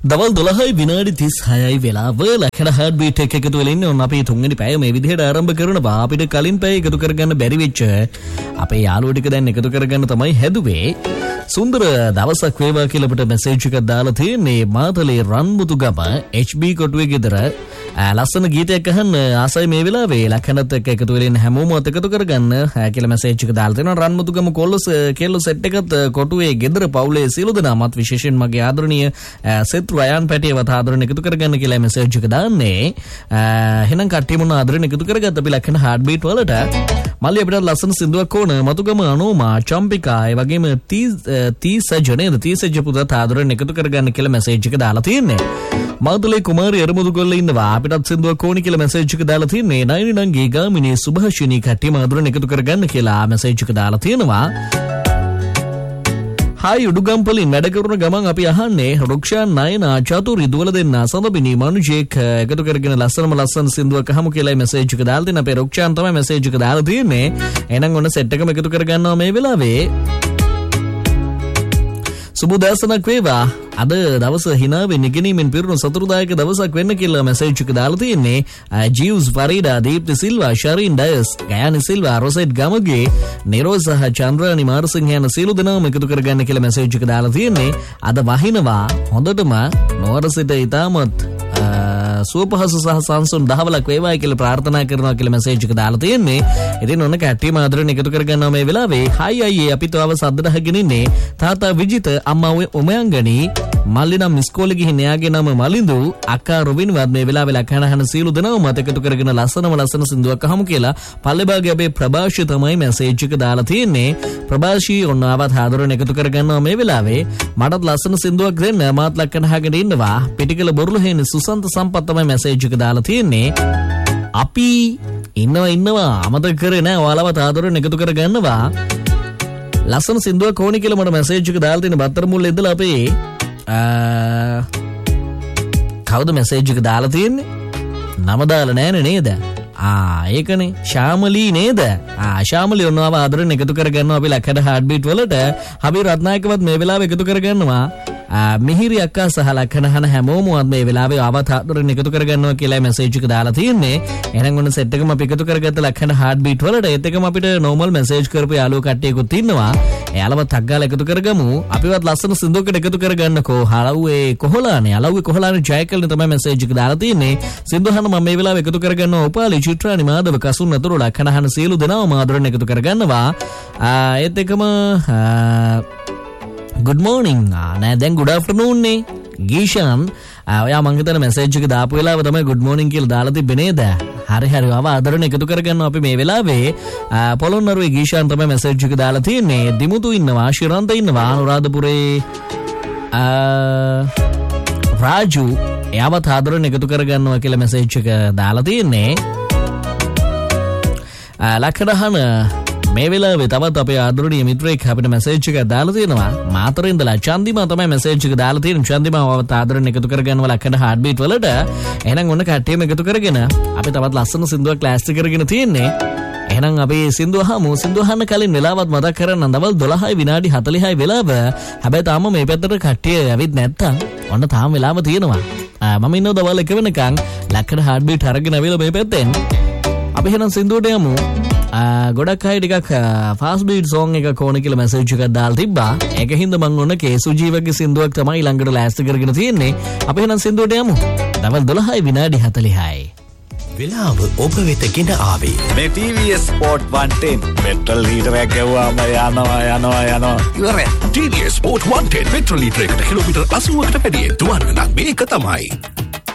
දවල් 12:36 වෙලාව ලක්ෂණ හાર્ට් බීට් එක එකතු වෙලා ඉන්නේ. ඔන්න අපි තුන්වෙනි පැය මේ විදිහට ආරම්භ කරනවා. අපිට කලින් පැය එකතු කරගන්න බැරි වෙච්ච අපේ යාළුවෝ ටික දැන් එකතු කරගන්න තමයි හැදුවේ. සුන්දර දවසක් වේවා කියලා අපිට මැසේජ් එකක් දාලා තියෙන්නේ. මාතලේ රන්මුතුගම HB කොටුවේ ගෙදර ලස්සන ගීතයක් අහන්න ආසයි මේ වෙලාවේ. ලක්ෂණත් එක්ක එකතු වෙලා ඉන්න හැමෝම එකතු කරගන්න කියලා මැසේජ් එක දාලා තියෙනවා. රන්මුතුගම කෙල්ල සෙට් එකත් කොටුවේ ගෙදර පවුලේ සියලු දෙනාමත් විශේෂයෙන් මගේ ආදරණීය සෙත්රු අයන් පැටියවත් ආදරණ එකතු කරගන්න කියලා මැසේජ් එක දාන්නේ. එහෙනම් කට්ටිය මොන ආදරණ එකතු කරගත්ත අපි ලක්ෂණ හાર્ට් බීට් වලට මල්ලි අපිට ලස්සන සින්දුවක් ඕන. මතුගම අනෝමා චම්පිකා ඒ වගේම තීසජ පුතත් ආදරණ එකතු කරගන්න කියලා මැසේජ් එක දාලා තියෙන්නේ. මාතුලේ කුමාරි අරමුදුගොල්ල ඉන්නවා. අපිටත් සින්දුවක් ඕනි කියලා මැසේජ් එක දාලා තියෙන්නේ. නයිනංගී ගාමිණී සුභාෂිනී කට්ටිය ආදරණ එකතු කරගන්න කියලා මැසේජ් එක දාලා තියෙනවා. හායි උඩුගම්පලින් වැඩ කරන ගමන් අපි අහන්නේ රුක්ෂාන් නයනා චතුරි දුවල දෙන්න සඳබිනි මනුජේක් එකතු කරගෙන ලස්සන සින්දුවක් අහමු කියලා මැසේජ් එක දාලා දෙන අපේ රුක්ෂාන් තමයි මැසේජ් එක දාලා තියෙන්නේ. එහෙනම් ඔන්න සෙට් එකම එකතු කරගන්නවා මේ වෙලාවේ. සුබ දවසක් වේවා. අද දවස හිනාවෙන් නිගණීමෙන් පිරුණු සතුරුදායක දවසක් වෙන්න කියලා මැසේජ් එක දාලා තියෙන්නේ. ජීව්ස් පරීඩා දීප්ති සිල්වා ශරීන් ඩයස් ගයානි සිල්වා රොසෙට් ගමගේ නිරෝධ සහ චන්ද්‍රානි මාරසිංහ යන සියලු දෙනාම එකතු කරගන්න කියලා මැසේජ් එක දාලා තියෙන්නේ. අද වහිනවා හොඳටම නොවරසිට ඉතාමත් සුවපහසු සහ සංසුන් දහවලක් වේවායි කියලා ප්‍රාර්ථනා කරනවා කියලා මැසේජ් එක දාලා තියෙන්නේ. ඉතින් ඔන්න කැට්ටියම ආදරෙන් එකතු කරගන්නවා මේ වෙලාවේ. හයි අයියේ අපි තව සද්ද අහගෙන ඉන්නේ. තාත්තා විජිත අම්මා උමයන්ගනි මල්ලි නම් ඉස්කෝලේ ගිහින් එයාගේ නම මලින්දු අක්කා රොබින්වත් මේ වෙලාවේ ලක්හනහන සීලු දෙනාම මත එකතු කරගෙන ලස්සන සින්දුවක් අහමු කියලා පල්ලෙබාගේ අපේ ප්‍රභාෂි තමයි මැසේජ් එක දාලා තියෙන්නේ. ප්‍රභාෂි ඔන්න ආවත් ආදරෙන් එකතු කරගන්නවා මේ වෙලාවේ. මටත් ලස්සන සින්දුවක් දෙන්න මාත් ලක්හනහගෙන ඉන්නවා. පිටිකල බොරුලහේනේ සුසන්ත සම්පත් තමයි මැසේජ් එක දාලා තියෙන්නේ. අපි ඉන්නවා අමතක කරේ නෑ. ඔයාලවත් ආදරෙන් එකතු කරගන්නවා. ලස්සන සින්දුවක් ඕනි කියලා මට මැසේජ් එක දාලා තියෙන බත්තර මුල්ලේ ඉඳලා අපේ කවුද මැසේජ් එක දාලා තියෙන්නේ? නම දාලා නෑනේ නේද? ඒකනේ ශාමලී නේද? ශාමලී ඔන්නව ආදරෙන් එකතු කරගන්නවා අපි ලක්ෂණ හાર્ට් බීට් වලට. අපි රත්නායකවත් මේ වෙලාවේ එකතු කරගන්නවා. මිහිරි අක්කා සහ ලක්ෂණහන හැමෝම මේ වෙලාවේ ආවත් ආදරෙන් එකතු කරගන්නවා කියලා මැසේජ් එක දාලා තියෙන්නේ. එහෙනම් ඔන්න සෙට් එකම අපි එකතු කරගත්ත ලක්ෂණ හાર્ට් බීට් වලට. ඒත් එකම අපිට නෝමල් මැසේජ් කරපු යාළුවෝ කට්ටියකුත් ඉන්නවා. එයාලවත් ටක් ගාලා එකතු කරගමු. අපිවත් ලස්සන සින්දුවකට එකතු කරගන්නකෝ. හලව්වේ කොහොලානේ ජයකල්නේ තමයි මැසේජ් එක දාලා තියෙන්නේ. සින්දුහන මම මේ වෙලාවේ එකතු කරගන්නවා. උපාලි චිත්‍රානි මාදව කසුන් අතුරු ලක්ෂණහන සියලු දෙනාම ආදරෙන් එකතු කරගන්නවා. ඒත් එකම good morning නෑ දැන් good afternoon නේ ගීෂාන්. ඔයා මං හිතන මැසේජ් එක දාපු වෙලාව තමයි good morning කියලා දාලා තිබ්බේ නේද? හරි ආව ආදරණ එකතු කරගන්නවා අපි මේ වෙලාවේ. පොළොන්නරුවේ ගීෂාන් තමයි මැසේජ් එක දාලා තියෙන්නේ. දිමුතු ඉන්නවා, ශිරන්ත ඉන්නවා, අනුරාධපුරේ රාජු එයාවත් ආදරණ එකතු කරගන්නවා කියලා මැසේජ් එක දාලා තියෙන්නේ. ලක්ෂණහන මේ වෙලාවේ තවත් අපේ ආදරණීය මිත්‍රයෙක් අපිට මැසේජ් එකක් දාලා තියෙනවා. මාතරින් ඉඳලා චන්දිමා තමයි මැසේජ් එක දාලා තියෙන්නේ. චන්දිමාවවත් ආදරණ එකතු කරගන්නවා ලක්ෂණ හાર્ට් බීට් වලට. එහෙනම් ඔන්න කට්ටියම එකතු කරගෙන අපි තවත් ලස්සන සින්දුවක් ක්ලාස් කරගෙන තියෙන්නේ. එහෙනම් අපි සින්දුව අහමු. සින්දුව අහන්න කලින් වෙලාවත් මතක් කරගන්න. දවල් 12:46 වෙලාව. හැබැයි තාම මේ පැත්තට කට්ටිය ඇවිත් නැත්තම් ඔන්න තාම වෙලාව තියෙනවා. මම ඉන්නව දවල් 1 වෙනකන් ලක්ෂණ හાર્ට් බීට් අරගෙන ආවිලා මේ පැත්තෙන්. අපි එහෙනම් සින්දුවට යමු. ගොඩක් අය ටිකක් ෆාස්ට් බීට් සෝං එකක් ඕන කියලා මැසේජ් එකක් දාලා තිබ්බා. ඒකින්ද මම ඔන්න කේසුජීවගේ සින්දුවක් තමයි ළඟට ලෑස්ති කරගෙන තියෙන්නේ. අපි එහෙනම් සින්දුවට යමු. දවල් 12:46 වෙලාව ඔබ වෙත ගෙන ආවේ මේ TVS Sport 110 පෙට්‍රල් ලීටරයක් ගෙවුවාම යනවා ඉවරයි. TVS Sport 110 පෙට්‍රල් ලීටරයකට කිලෝමීටර් 80කට වැඩියෙන් දුවන්න නම් මේක තමයි.